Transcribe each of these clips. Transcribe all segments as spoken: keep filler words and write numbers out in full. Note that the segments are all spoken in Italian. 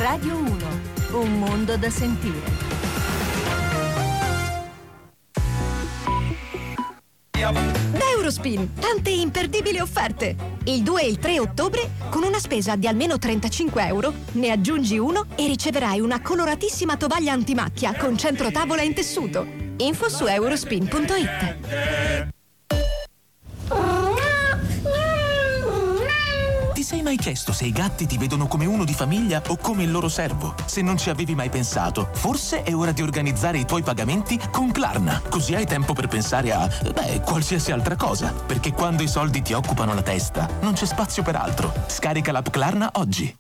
Radio uno, un mondo da sentire. Da Eurospin, tante imperdibili offerte. Il due e il tre ottobre, con una spesa di almeno trentacinque euro, ne aggiungi uno e riceverai una coloratissima tovaglia antimacchia con centrotavola in tessuto. Info su eurospin punto it. Ti sei mai chiesto se i gatti ti vedono come uno di famiglia o come il loro servo? Se non ci avevi mai pensato, forse è ora di organizzare i tuoi pagamenti con Klarna. Così hai tempo per pensare a, beh, qualsiasi altra cosa. Perché quando i soldi ti occupano la testa, non c'è spazio per altro. Scarica l'app Klarna oggi.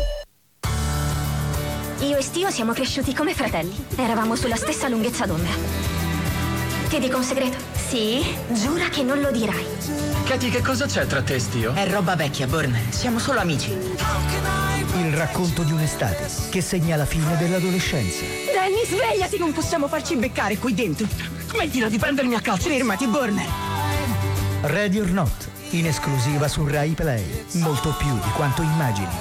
Io e Stio siamo cresciuti come fratelli. Eravamo sulla stessa lunghezza d'onda. Ti dico un segreto? Sì? Giura che non lo dirai. Katie, che cosa c'è tra te e Stio? È roba vecchia, Burn. Siamo solo amici. Il racconto di un'estate che segna la fine dell'adolescenza. Danny, svegliati! Non possiamo farci beccare qui dentro. Smettila di prendermi a calcio. Fermati, Burn. Ready or Not, in esclusiva su Rai Play. Molto più di quanto immagini.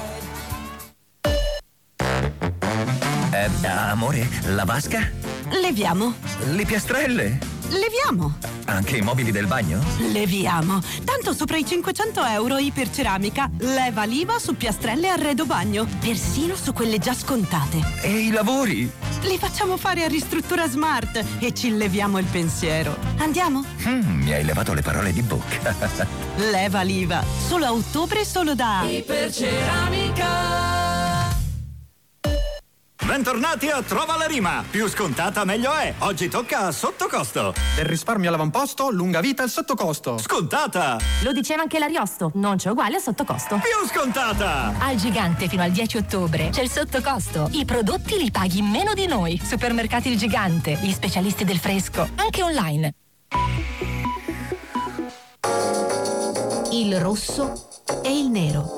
Eh, amore, la vasca? Leviamo. Le piastrelle? Leviamo. Anche i mobili del bagno? Leviamo. Tanto sopra i cinquecento euro iperceramica. Leva l'I V A su piastrelle e arredo bagno. Persino su quelle già scontate. E i lavori? Li facciamo fare a Ristruttura Smart e ci leviamo il pensiero. Andiamo? Mm, mi hai levato le parole di bocca. Leva l'I V A. Solo a ottobre, solo da Iperceramica. Bentornati a Trova la Rima. Più scontata meglio è. Oggi tocca a sottocosto. Del risparmio all'avamposto, lunga vita al sottocosto. Scontata. Lo diceva anche l'Ariosto, non c'è uguale a sottocosto. Più scontata. Al Gigante fino al dieci ottobre c'è il sottocosto. I prodotti li paghi meno di noi. Supermercati Il Gigante, gli specialisti del fresco, anche online. Il rosso e il nero.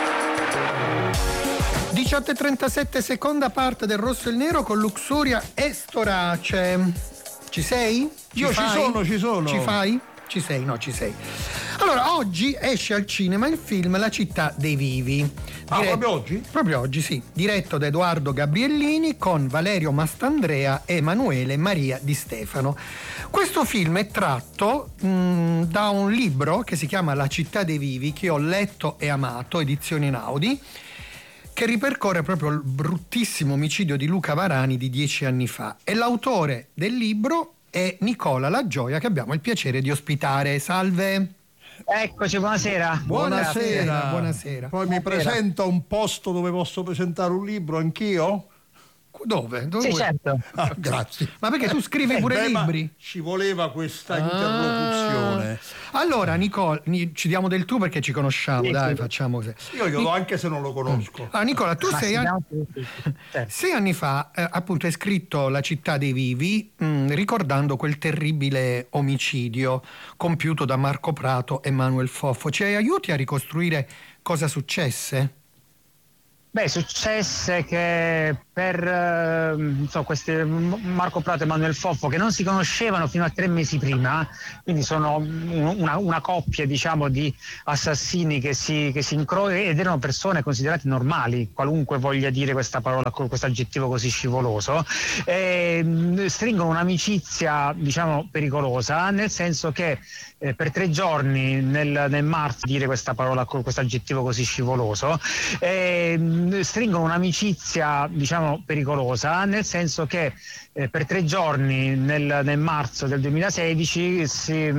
diciotto e trentasette, seconda parte del Rosso e il Nero con Luxuria e Storace. Ci sei? Ci Io fai? ci sono, ci sono. Ci fai? Ci sei? No, ci sei. Allora, oggi esce al cinema il film La città dei vivi. Ah, Dire- proprio oggi? Proprio oggi, sì. Diretto da Edoardo Gabriellini con Valerio Mastandrea e Emanuele Maria Di Stefano. Questo film è tratto mh, da un libro che si chiama La città dei vivi, che ho letto e amato, edizione Einaudi, che ripercorre proprio il bruttissimo omicidio di Luca Varani di dieci anni fa. E l'autore del libro è Nicola La Gioia, che abbiamo il piacere di ospitare. Salve. Eccoci, buonasera. Buonasera. Buonasera. Poi mi presenta un posto dove posso presentare un libro anch'io? Dove? Dove Sì, vuoi? certo. Ah, grazie. Ma perché tu scrivi Eh, pure beh, ma libri? ci voleva questa Ah. interlocuzione. Allora, Nicola, ni- ci diamo del tu perché ci conosciamo, Sì, dai, sì. facciamo così. Io glielo do anche se non lo conosco. Ah, Nicola, tu Ma sei, sì, an- no, sì, sì, sì. Certo. sei anni fa, eh, appunto, hai scritto La città dei vivi, mh, ricordando quel terribile omicidio compiuto da Marco Prato e Manuel Foffo. Ci aiuti a ricostruire cosa successe? Beh, successe che per eh, insomma, questi Marco Prato e Manuel Foffo, che non si conoscevano fino a tre mesi prima, quindi sono una, una coppia, diciamo, di assassini che si, che si incrociano, ed erano persone considerate normali, qualunque voglia dire questa parola, questo aggettivo così scivoloso, e stringono un'amicizia, diciamo, pericolosa, nel senso che eh, per tre giorni nel, nel marzo, dire questa parola, questo aggettivo così scivoloso, e stringono un'amicizia, diciamo, pericolosa, nel senso che eh, per tre giorni nel, nel marzo del duemilasedici si